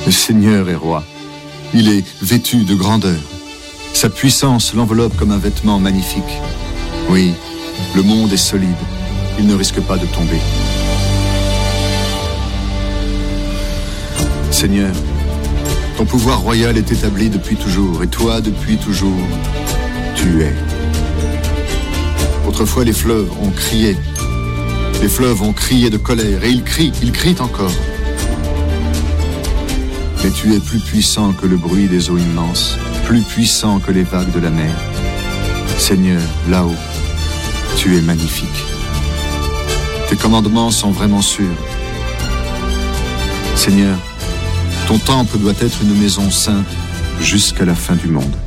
Le Seigneur est roi. Il est vêtu de grandeur. Sa puissance l'enveloppe comme un vêtement magnifique. Oui, le monde est solide. Il ne risque pas de tomber. Seigneur, ton pouvoir royal est établi depuis toujours, et toi, depuis toujours, tu es. Autrefois, les fleuves ont crié. Les fleuves ont crié de colère, et ils crient encore. Mais tu es plus puissant que le bruit des eaux immenses, plus puissant que les vagues de la mer. Seigneur, là-haut, tu es magnifique. Tes commandements sont vraiment sûrs. Seigneur, ton temple doit être une maison sainte jusqu'à la fin du monde.